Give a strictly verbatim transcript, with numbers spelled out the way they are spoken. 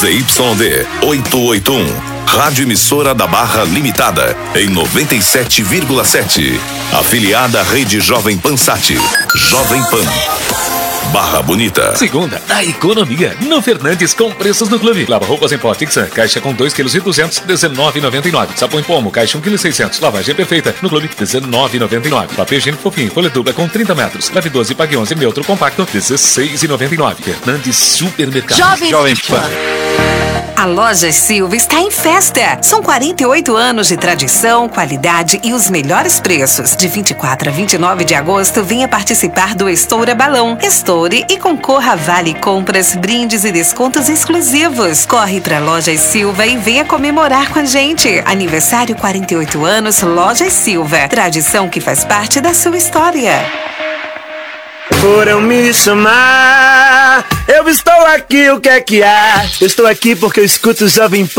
Z Y D oitocentos e oitenta e um. Rádio Emissora da Barra Limitada, em noventa e sete vírgula sete. Afiliada à Rede Jovem Pan Sat. Jovem Pan. Barra Bonita. Segunda da economia. No Fernandes com preços no clube. Lava roupas em pó Tixan, caixa com dois quilos e duzentos, dezenove reais e noventa e nove. Sabão em pomo, caixa um vírgula seiscentos quilos. Lavagem perfeita. No clube, dezenove reais e noventa e nove. Papel higiênico fofinho, folha dupla com trinta metros. Leve doze, pague onze. Neutro compacto, dezesseis reais e noventa e nove. Fernandes Supermercado. Jovem, Jovem Pan. A Lojas Silva está em festa. São quarenta e oito anos de tradição, qualidade e os melhores preços. De vinte e quatro a vinte e nove de agosto, venha participar do Estoura Balão. Estoure e concorra a vale compras, brindes e descontos exclusivos. Corre para Lojas Silva e venha comemorar com a gente. Aniversário quarenta e oito anos, Lojas Silva. Tradição que faz parte da sua história. Foram me chamar, eu estou aqui, o que é que há? Eu estou aqui porque eu escuto o Jovem Pan.